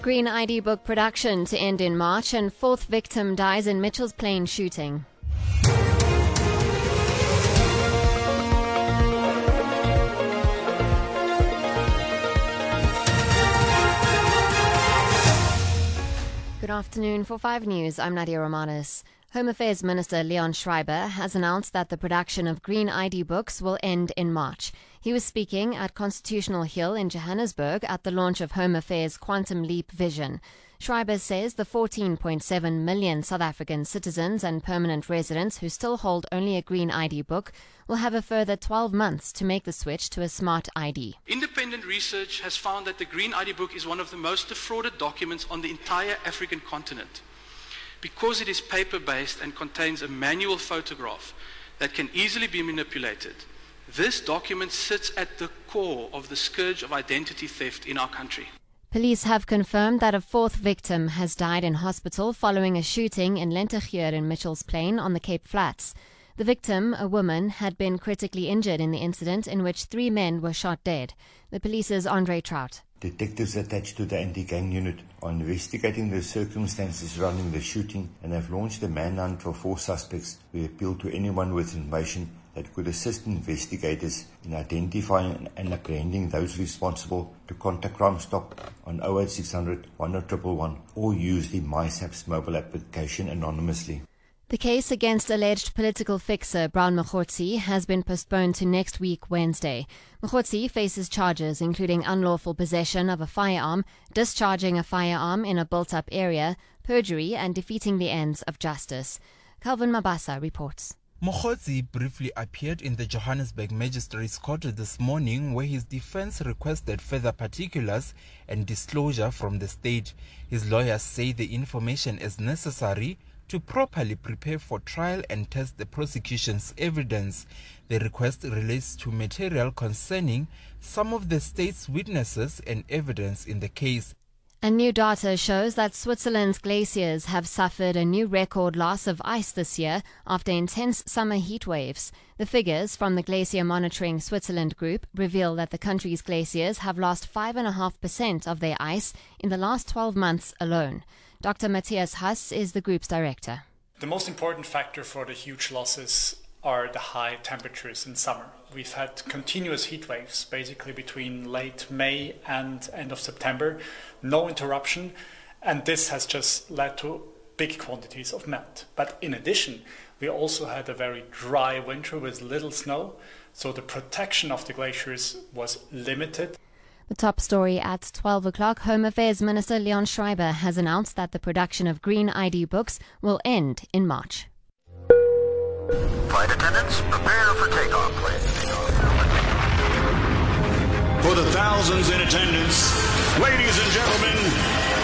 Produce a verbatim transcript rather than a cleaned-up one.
Green I D book production to end in March, and fourth victim dies in Mitchell's Plain shooting. Good afternoon. For five News, I'm Nadia Romanis. Home Affairs Minister Leon Schreiber has announced that the production of Green I D books will end in March. He was speaking at Constitutional Hill in Johannesburg at the launch of Home Affairs Quantum Leap Vision. Schreiber says the fourteen point seven million South African citizens and permanent residents who still hold only a Green I D book will have a further twelve months to make the switch to a smart I D. Independent research has found that the Green I D book is one of the most defrauded documents on the entire African continent. Because it is paper-based and contains a manual photograph that can easily be manipulated, this document sits at the core of the scourge of identity theft in our country. Police have confirmed that a fourth victim has died in hospital following a shooting in Lentegeur in Mitchell's Plain on the Cape Flats. The victim, a woman, had been critically injured in the incident in which three men were shot dead. The police's Andre Trout. Detectives attached to the anti-gang unit are investigating the circumstances surrounding the shooting and have launched a manhunt for four suspects. We appeal to anyone with information that could assist investigators in identifying and apprehending those responsible to contact Crime Stop on oh eight six hundred, one oh one one one or use the MySAPS mobile application anonymously. The case against alleged political fixer Brown Mokgotsi has been postponed to next week, Wednesday. Mokgotsi faces charges including unlawful possession of a firearm, discharging a firearm in a built-up area, perjury and defeating the ends of justice. Calvin Mabasa reports. Mokgotsi briefly appeared in the Johannesburg Magistrates Court this morning, where his defense requested further particulars and disclosure from the state. His lawyers say the information is necessary to properly prepare for trial and test the prosecution's evidence. The request relates to material concerning some of the state's witnesses and evidence in the case. And new data shows that Switzerland's glaciers have suffered a new record loss of ice this year after intense summer heat waves. The figures from the Glacier Monitoring Switzerland group reveal that the country's glaciers have lost five point five percent of their ice in the last twelve months alone. Doctor Matthias Haas is the group's director. The most important factor for the huge losses are the high temperatures in summer. We've had continuous heat waves, basically between late May and end of September, no interruption, and this has just led to big quantities of melt. But in addition, we also had a very dry winter with little snow, so the protection of the glaciers was limited. The top story at twelve o'clock, Home Affairs Minister Leon Schreiber has announced that the production of Green I D books will end in March. Flight attendants, prepare for takeoff, please. For the thousands in attendance, ladies and gentlemen,